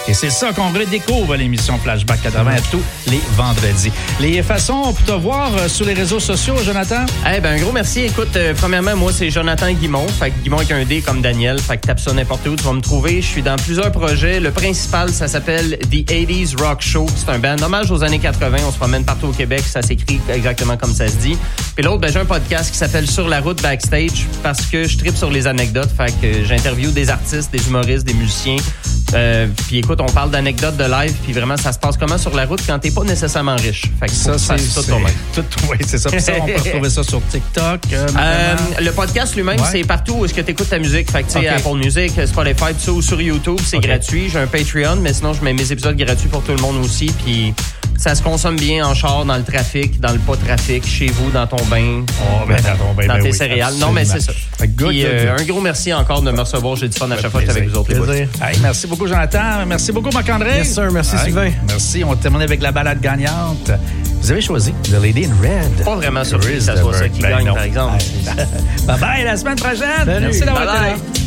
Et c'est ça qu'on redécouvre l'émission Flashback 80 tous les vendredis. Les façons pour te voir sur les réseaux sociaux, Jonathan? Un gros merci. Écoute, premièrement, moi, c'est Jonathan Guimond. Fait que Guimond avec un D comme Daniel. Fait que tape ça n'importe où, tu vas me trouver. Je suis dans plusieurs projets. Le principal, ça s'appelle The 80s Rock Show. C'est un band hommage aux années 80. On se promène partout au Québec. Ça s'écrit exactement comme ça se dit. Puis l'autre, j'ai un podcast qui s'appelle Sur la route backstage parce que je tripe sur les anecdotes. Fait que j'interviewe des artistes, des humoristes, des musiciens. Puis écoute, on parle d'anecdotes de live, puis vraiment, ça se passe comment sur la route quand t'es pas nécessairement riche. Fait que ça, c'est tout toi-même. Oui, c'est ça. Puis ça, on peut retrouver ça sur TikTok. Le podcast lui-même, c'est partout où est-ce que t'écoutes ta musique. Fait que tu sais, Apple Music, Spotify, tout ça, ou sur YouTube, c'est gratuit. J'ai un Patreon, mais sinon, je mets mes épisodes gratuits pour tout le monde aussi. Puis ça se consomme bien en char, dans le trafic, dans le pas-trafic, chez vous, dans ton bain, dans tes céréales. Absolument. Non, mais c'est ça. Good, Puis, un gros merci encore de me recevoir. J'ai du fun à chaque fois que j'étais avec vous autres. Hey, merci beaucoup, Jonathan. Merci beaucoup, Marc-André. Yes, sir. Merci, Sylvain. Merci. On termine avec la balade gagnante. Vous avez choisi The Lady in Red. Pas vraiment surpris que ça soit ça qui gagne, par exemple. Bye-bye, la semaine prochaine. Salut. Merci d'avoir été là. Bye-bye.